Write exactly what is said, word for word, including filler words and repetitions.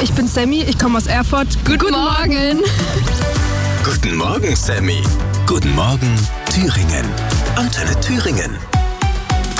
Ich bin Sammy, ich komme aus Erfurt. Guten, Guten Morgen. Guten Morgen, Sammy. Guten Morgen, Thüringen. Antenne Thüringen.